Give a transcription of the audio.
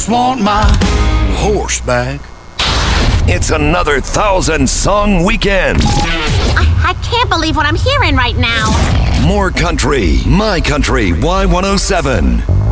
just want my horse back. It's another 1,000-song weekend. I can't believe what I'm hearing right now. More country, my country, Y107.